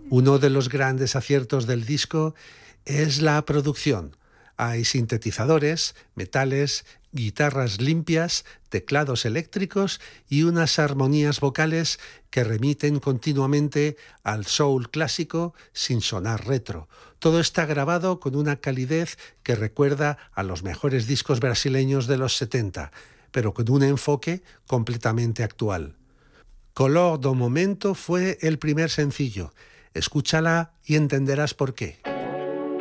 Uno de los grandes aciertos del disco es la producción. Hay sintetizadores, metales, guitarras limpias, teclados eléctricos y unas armonías vocales que remiten continuamente al soul clásico sin sonar retro. Todo está grabado con una calidez que recuerda a los mejores discos brasileños de los 70, pero con un enfoque completamente actual. Color do Momento fue el primer sencillo. Escúchala y entenderás por qué.